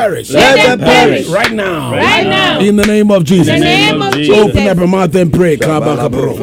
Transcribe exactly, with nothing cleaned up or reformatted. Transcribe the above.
perish. Let them perish. Right now. Right now. In the name of Jesus. In the name of Jesus. Open up your mouth and pray. Kabakabro.